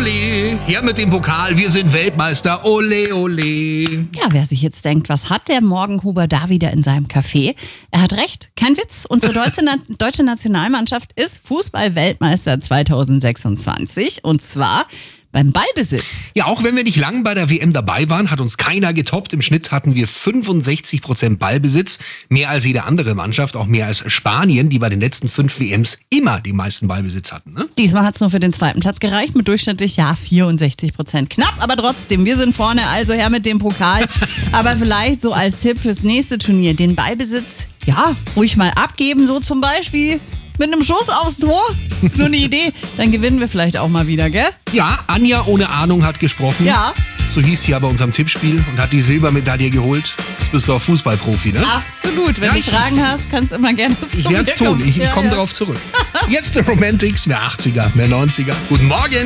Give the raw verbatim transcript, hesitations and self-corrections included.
ole, her mit dem Pokal, wir sind Weltmeister, ole, ole. Ja, wer sich jetzt denkt, was hat der Morgenhuber da wieder in seinem Café? Er hat recht, kein Witz. Unsere deutsche, deutsche Nationalmannschaft ist Fußball-Weltmeister zweitausendsechsundzwanzig und zwar beim Ballbesitz. Ja, auch wenn wir nicht lang bei der W M dabei waren, hat uns keiner getoppt. Im Schnitt hatten wir fünfundsechzig Prozent Ballbesitz, mehr als jede andere Mannschaft, auch mehr als Spanien, die bei den letzten fünf W Ms immer die meisten Ballbesitz hatten. Ne? Diesmal hat es nur für den zweiten Platz gereicht, mit durchschnittlich ja vierundsechzig Prozent. Knapp, aber trotzdem, wir sind vorne, also her mit dem Pokal. Aber vielleicht so als Tipp fürs nächste Turnier, den Ballbesitz, ja, ruhig mal abgeben, so zum Beispiel mit einem Schuss aufs Tor. Ist nur eine Idee. Dann gewinnen wir vielleicht auch mal wieder, gell? Ja, Anja ohne Ahnung hat gesprochen. Ja. So hieß sie ja bei unserem Tippspiel und hat die Silbermedaille geholt. Jetzt bist du auch Fußballprofi, ne? Absolut. Wenn Ja, du ich- Fragen hast, kannst du immer gerne zu Ich mir werde es tun. kommen. Ich, ich Ja, komme ja. darauf zurück. Jetzt der Romantics, mehr achtziger, mehr neunziger. Guten Morgen.